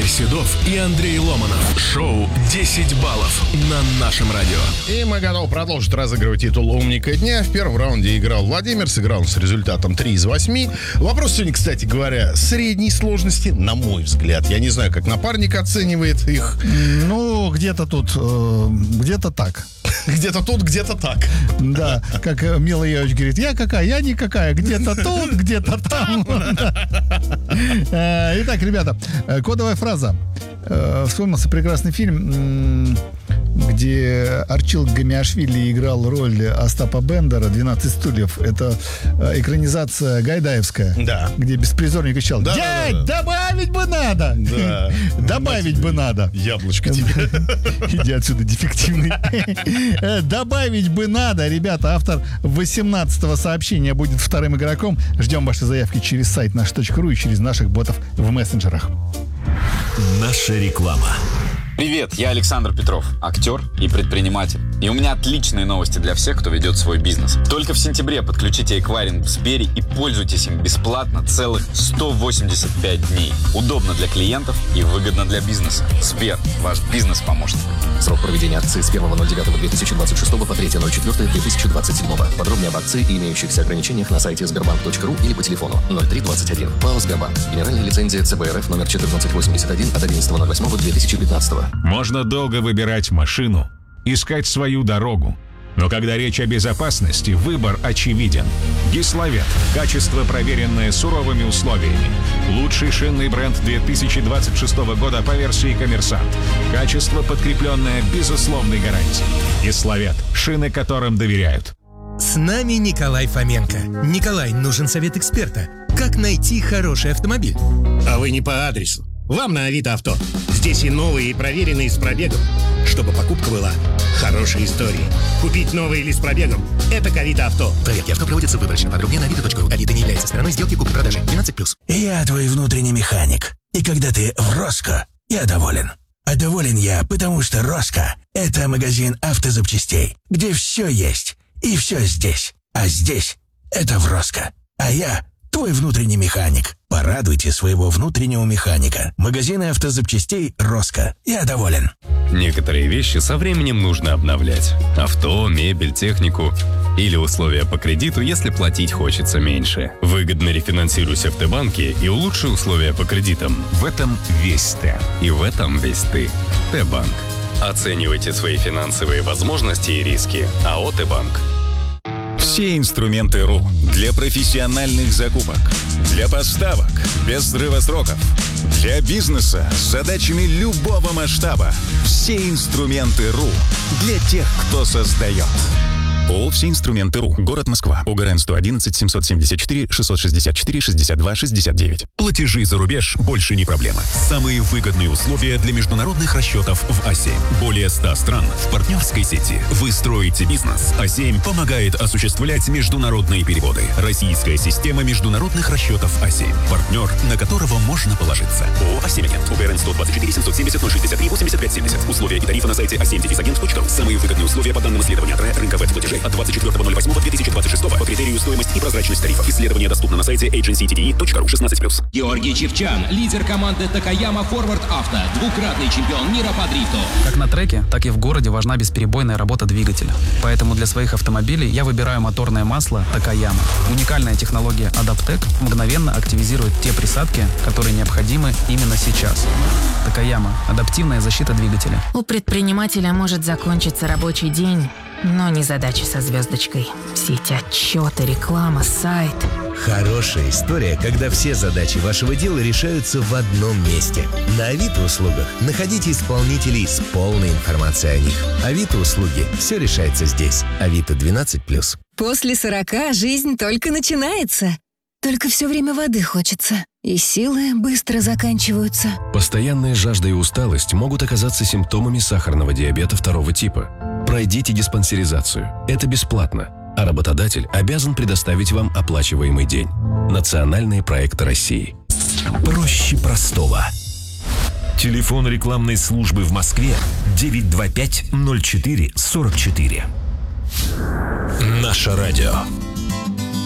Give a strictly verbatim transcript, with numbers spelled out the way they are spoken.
Игорь Седов и Андрей Ломанов. Шоу десять баллов на нашем радио. И мы готовы продолжить разыгрывать титул «Умника дня». В первом раунде играл Владимир, сыграл он с результатом три из восьми. Вопрос сегодня, кстати говоря, средней сложности, на мой взгляд. Я не знаю, как напарник оценивает их. Ну, где-то тут, э, где-то так. Где-то тут, где-то так. Да, как Мила Йович говорит, я какая, я никакая, где-то тут, где-то там. Итак, ребята, кодовая фраза. Вспомнился прекрасный фильм, где Арчил Гамиашвили играл роль Остапа Бендера, «двенадцать стульев». Это экранизация гайдаевская, да. Где беспризорник кричал: да, «Дядь, да, да. добавить бы надо!» Да. Добавить бы надо. Яблочко тебе. Иди отсюда, дефективный. Добавить бы надо. Ребята, автор восемнадцатого сообщения будет вторым игроком. Ждем ваши заявки через сайт наш точка ру и через наших ботов в мессенджерах. Наша реклама. Привет, я Александр Петров, актер и предприниматель. И у меня отличные новости для всех, кто ведет свой бизнес. Только в сентябре подключите эквайринг в Сбере и пользуйтесь им бесплатно целых сто восемьдесят пять дней. Удобно для клиентов и выгодно для бизнеса. Сбер, ваш бизнес-помощник. Срок проведения акции с первого ноль девятого две тысячи двадцать шестого по третьего ноль четвёртого две тысячи двадцать седьмого. Подробнее об акции и имеющихся ограничениях на сайте сбербанк точка ру или по телефону ноль три двадцать один. ПАО «Сбербанк». Генеральная лицензия цэ бэ эр эф номер четырнадцать восемьдесят один от одиннадцатого ноль восьмого две тысячи пятнадцатого. Можно долго выбирать машину, искать свою дорогу. Но когда речь о безопасности, выбор очевиден. Гиславет. Качество, проверенное суровыми условиями. Лучший шинный бренд две тысячи двадцать шестого года по версии «Коммерсант». Качество, подкрепленное безусловной гарантией. Гиславет. Шины, которым доверяют. С нами Николай Фоменко. Николай, нужен совет эксперта. Как найти хороший автомобиль? А вы не по адресу. Вам на Авито Авто. Здесь и новые, и проверенные с пробегом. Чтобы покупка была хорошей историей. Купить новый или с пробегом – это к Авито Авто. Проверки авто проводятся выборочно. Подробнее на авито точка ру. Авито не является стороной сделки купли-продажи. двенадцать плюс. Я твой внутренний механик. И когда ты в Роско, я доволен. А доволен я, потому что Роско – это магазин автозапчастей, где все есть и все здесь. А здесь – это в Роско. А я – твой внутренний механик. Порадуйте своего внутреннего механика. Магазины автозапчастей «Роско». Я доволен. Некоторые вещи со временем нужно обновлять. Авто, мебель, технику. Или условия по кредиту, если платить хочется меньше. Выгодно рефинансируйся в Т-банке и улучши условия по кредитам. В этом весь Т. И в этом весь ты. Т-банк. Оценивайте свои финансовые возможности и риски. АО «Т-банк». Все инструменты РУ для профессиональных закупок, для поставок без срыва сроков, для бизнеса с задачами любого масштаба. Все инструменты РУ для тех, кто создает. ООО «Все инструменты РУ». Город Москва. ОГРН сто одиннадцать семьсот семьдесят четыре шестьсот шестьдесят четыре шестьдесят два шестьдесят девять. Платежи за рубеж больше не проблема. Самые выгодные условия для международных расчетов в А семь. Более ста стран в партнерской сети. Вы строите бизнес. А семь помогает осуществлять международные переводы. Российская система международных расчетов А семь. Партнер, на которого можно положиться. ООО «А семь Агент». ОГРН сто двадцать четыре семьсот семьдесят ноль шестьдесят три восемьдесят пять семьдесят. Условия и тарифы на сайте а семь агент точка ру. Самые выгодные условия по данным исследования от рынка веб-платежей от двадцать четвёртого ноль восьмого две тысячи двадцать шестого по критерию стоимость и прозрачность тарифов. Исследование доступно на сайте эйдженси ти ди и точка ру. шестнадцать плюс. Георгий Чевчан, лидер команды Такаяма Форвард Авто, двукратный чемпион мира по дрифту. Как на треке, так и в городе важна бесперебойная работа двигателя. Поэтому для своих автомобилей я выбираю моторное масло Такаяма. Уникальная технология Адаптек мгновенно активизирует те присадки, которые необходимы именно сейчас. Такаяма – адаптивная защита двигателя. У предпринимателя может закончиться рабочий день, но не задачи со звездочкой. Все эти отчеты, реклама, сайт. Хорошая история, когда все задачи вашего дела решаются в одном месте. На Авито услугах находите исполнителей с полной информацией о них. Авито услуги. Все решается здесь. Авито двенадцать плюс. После сорока жизнь только начинается. Только все время воды хочется. И силы быстро заканчиваются. Постоянная жажда и усталость могут оказаться симптомами сахарного диабета второго типа. Пройдите диспансеризацию. Это бесплатно. А работодатель обязан предоставить вам оплачиваемый день. Национальные проекты России. Проще простого. Телефон рекламной службы в Москве девять два пять ноль четыре сорок четыре. Наше радио.